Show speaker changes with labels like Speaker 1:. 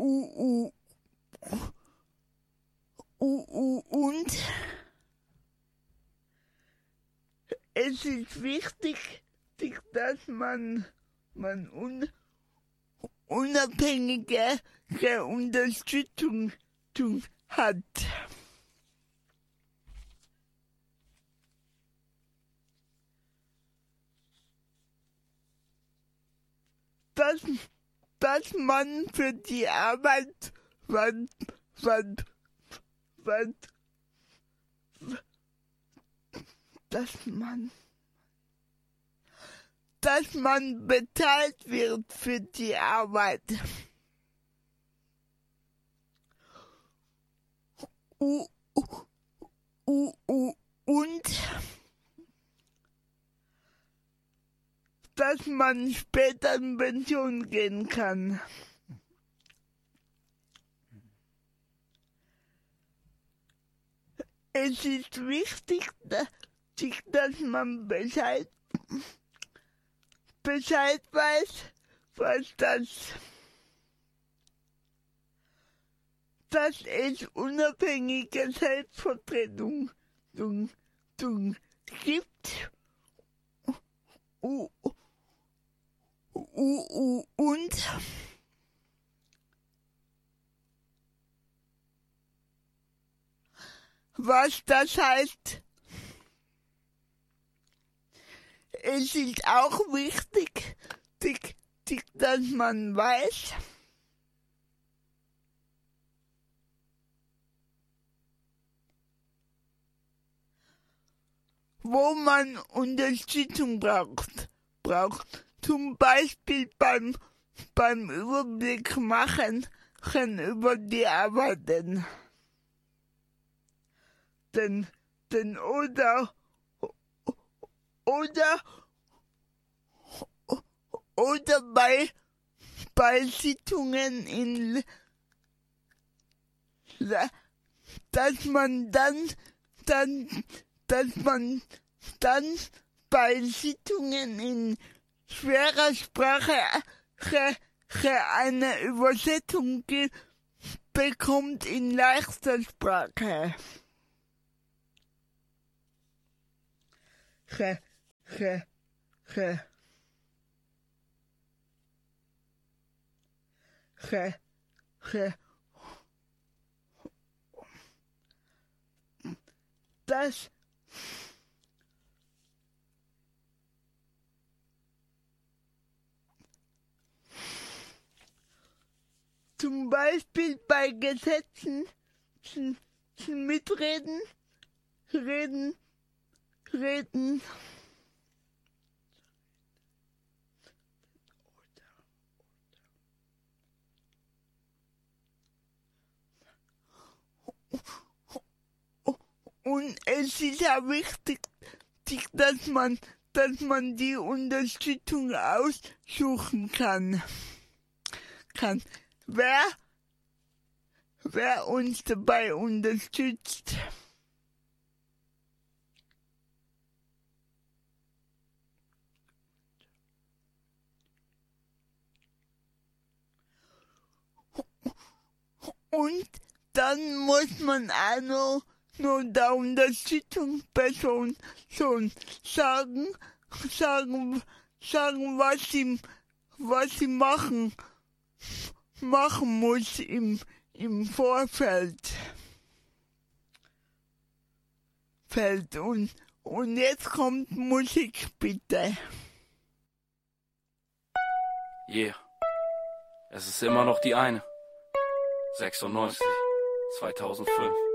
Speaker 1: Und es ist wichtig, dass man unabhängige Unterstützung hat. Dass man für die Arbeit dass man bezahlt wird für die Arbeit. Und dass man später in Pension gehen kann. Es ist wichtig, dass man Bescheid weiß, was dass es unabhängige Selbstvertretung gibt und was das heißt. Es ist auch wichtig, dass man weiß, wo man Unterstützung braucht. Zum Beispiel beim Überblick machen über die Arbeiten. Oder bei Sitzungen dass man dann bei Sitzungen in schwerer Sprache eine Übersetzung bekommt in leichter Sprache. Das zum Beispiel bei Gesetzen mitreden, reden. Und es ist ja wichtig, dass man die Unterstützung aussuchen kann. Wer uns dabei unterstützt. Und dann muss man auch nur der Unterstützungsperson schon sagen, was sie machen muss im Vorfeld. Und jetzt kommt Musik, bitte.
Speaker 2: Yeah, es ist immer noch die eine. 96, 2005.